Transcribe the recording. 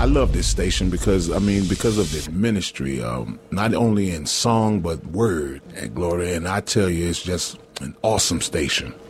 love this station because, because of the ministry, not only in song, but word at Gloria. And I tell you, it's just an awesome station.